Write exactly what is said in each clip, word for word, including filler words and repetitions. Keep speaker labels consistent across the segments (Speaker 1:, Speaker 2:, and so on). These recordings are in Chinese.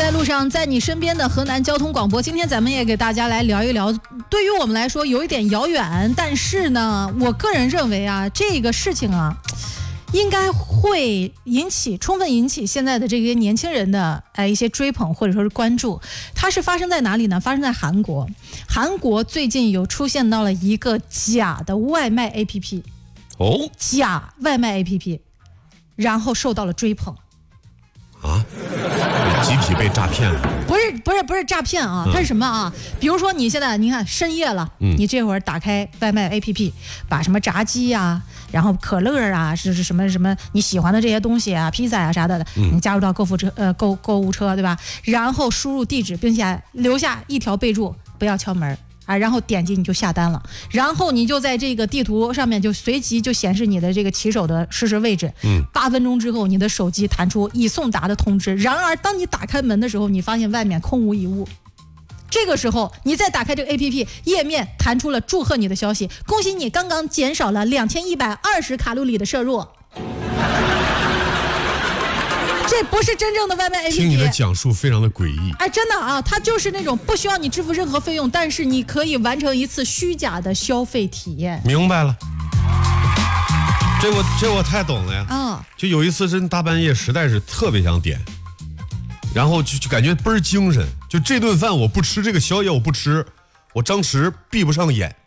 Speaker 1: 在路上，在你身边的河南交通广播，今天咱们也给大家来聊一聊，对于我们来说有一点遥远，但是呢，我个人认为啊，这个事情啊，应该会引起充分引起现在的这些年轻人的哎一些追捧或者说是关注。它是发生在哪里呢？发生在韩国。韩国最近有出现到了一个假的外卖 A P P，
Speaker 2: 哦，
Speaker 1: 假外卖 A P P， 然后受到了追捧。
Speaker 2: 啊，集体被诈骗了？
Speaker 1: 不是不是不是诈骗啊，它是什么啊？比如说你现在你看深夜了，
Speaker 2: 嗯、
Speaker 1: 你这会儿打开外卖 A P P， 把什么炸鸡啊，然后可乐啊，是是什么什么你喜欢的这些东西啊，披萨啊啥的，
Speaker 2: 嗯、
Speaker 1: 你加入到购物车呃购购物车对吧？然后输入地址，并且留下一条备注，不要敲门。啊，然后点击你就下单了，然后你就在这个地图上面就随即就显示你的这个骑手的实时位置。
Speaker 2: 嗯，
Speaker 1: 八分钟之后，你的手机弹出已送达的通知。然而，当你打开门的时候，你发现外面空无一物。这个时候，你再打开这个 A P P 页面，弹出了祝贺你的消息，恭喜你刚刚减少了两千一百二十卡路里的摄入。这不是真正的外卖 A P P。
Speaker 2: 听你的讲述非常的诡异。
Speaker 1: 哎，真的啊，它就是那种不需要你支付任何费用，但是你可以完成一次虚假的消费体验。
Speaker 2: 明白了，这我这我太懂了呀。
Speaker 1: 啊，
Speaker 2: 就有一次真大半夜实在是特别想点，然后就就感觉倍儿精神，就这顿饭我不吃，这个宵夜我不吃，我张弛闭不上眼。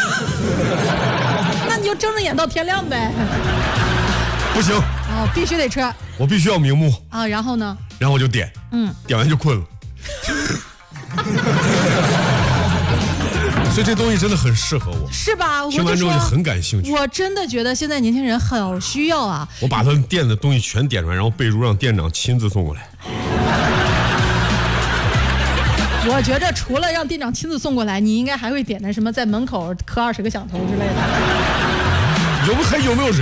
Speaker 1: 那你就睁着眼到天亮呗。
Speaker 2: 不行，
Speaker 1: 哦，必须得吃，
Speaker 2: 我必须要瞑目
Speaker 1: 啊。然后呢？
Speaker 2: 然后我就点，
Speaker 1: 嗯，
Speaker 2: 点完就困了。所以这东西真的很适合我，
Speaker 1: 是吧？
Speaker 2: 听完之后就很感兴趣。
Speaker 1: 我真的觉得现在年轻人好需要啊。
Speaker 2: 我把他店的东西全点出来，然后备注让店长亲自送过来。
Speaker 1: 我觉着除了让店长亲自送过来，你应该还会点那什么在门口磕二十个响头之类的。
Speaker 2: 有还有没有人？